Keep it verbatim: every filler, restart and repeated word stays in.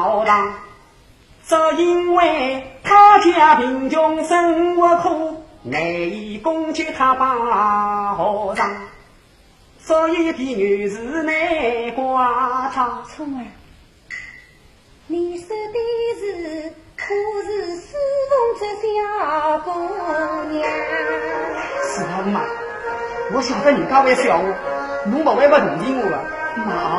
好当，只因为他家贫穷生活苦，难以供给他把和尚，所以的女子难挂他。 聪儿，你说的是可是侍奉这小姑娘？ 是啊妈，我晓得人家会笑我，侬不会不同情我的。妈，